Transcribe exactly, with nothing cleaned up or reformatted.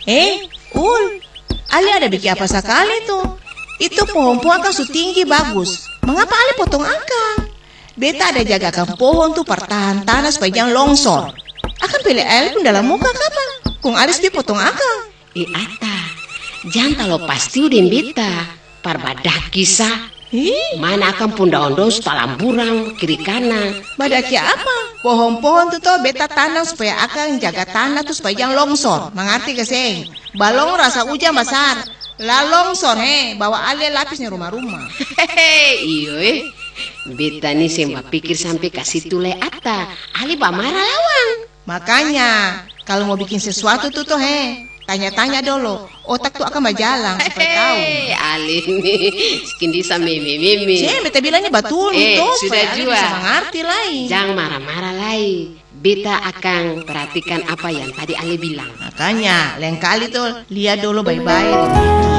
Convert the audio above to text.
Eh, Ul, Ali ada bikin apa sekali tuh? Itu pohon-pohon kan su tinggi bagus. Mengapa Ali potong akang? Beta ada jagakan pohon tuh pertahan tanah supaya jangan longsor. Akan pilih Ali pun dalam muka kapan? Kung Ali dia potong akang. Eh, Ata, jangan talo pasti udah beta. Parbadah kisah. Ih, Mana akan pun daun-daun talam burang kiri kanan. badaki apa? Pohon-pohon tuh toh beta tanam supaya akang jaga tanah tuh supaya jangan longsor. Mengerti ke seng? Balong rasa hujan besar. La longsor he, bawa Ali lapisnya rumah-rumah. Hehehe, iyo eh. Beta nih sembah pikir sampai kasih tule Ata. Ali ba marah lawang. Makanya, kalau mau bikin sesuatu tuh toh he, tanya-tanya dulu. Otak tuh akan berjalan supaya tahu. Hehehe, Ali nih skindi sama mimi-mimi. Cek, beta bilangnya betul Eh, tuh sudah supaya Ali jua. bisa mengerti lain. Jangan marah-marah lagi. Beta akan perhatikan apa yang tadi Ali bilang. Makanya, lain kali tuh lihat dulu baik-baik.